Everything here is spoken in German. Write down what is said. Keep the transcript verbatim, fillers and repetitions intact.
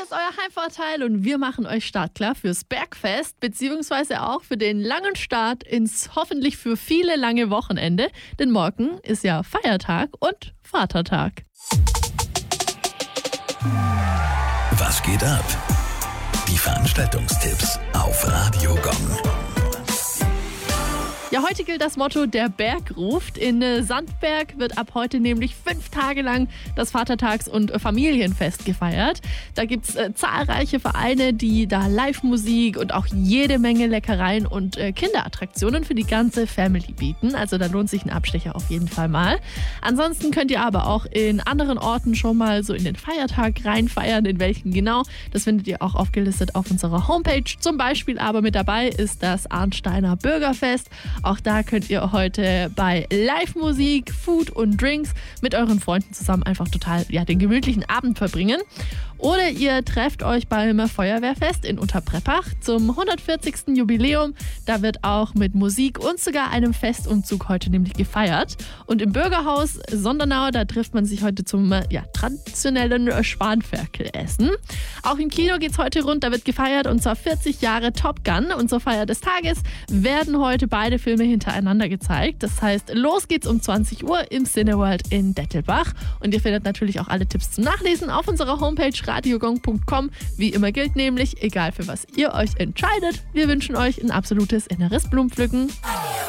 ist euer Heimvorteil und wir machen euch startklar fürs Bergfest, beziehungsweise auch für den langen Start ins hoffentlich für viele lange Wochenende. Denn morgen ist ja Feiertag und Vatertag. Was geht ab? Die Veranstaltungstipps auf Radio Gong. Ja, heute gilt das Motto, der Berg ruft. In Sandberg wird ab heute nämlich fünf Tage lang das Vatertags- und Familienfest gefeiert. Da gibt es äh, zahlreiche Vereine, die da Live-Musik und auch jede Menge Leckereien und äh, Kinderattraktionen für die ganze Family bieten. Also da lohnt sich ein Abstecher auf jeden Fall mal. Ansonsten könnt ihr aber auch in anderen Orten schon mal so in den Feiertag reinfeiern. In welchen genau, das findet ihr auch aufgelistet auf unserer Homepage. Zum Beispiel aber mit dabei ist das Arnsteiner Bürgerfest. Auch da könnt ihr heute bei Live-Musik, Food und Drinks mit euren Freunden zusammen einfach total ja, den gemütlichen Abend verbringen. Oder ihr trefft euch beim Feuerwehrfest in Unterpreppach zum hundertvierzigsten Jubiläum. Da wird auch mit Musik und sogar einem Festumzug heute nämlich gefeiert. Und im Bürgerhaus Sondernau, da trifft man sich heute zum ja, traditionellen Spanferkel-Essen. Auch im Kino geht's heute rund, da wird gefeiert und zwar vierzig Jahre Top Gun. Und zur Feier des Tages werden heute beide Filme hintereinander gezeigt. Das heißt, los geht's um zwanzig Uhr im Cineworld in Dettelbach. Und ihr findet natürlich auch alle Tipps zum Nachlesen auf unserer Homepage radiogong punkt com. Wie immer gilt nämlich, egal für was ihr euch entscheidet, wir wünschen euch ein absolutes inneres Blumenpflücken.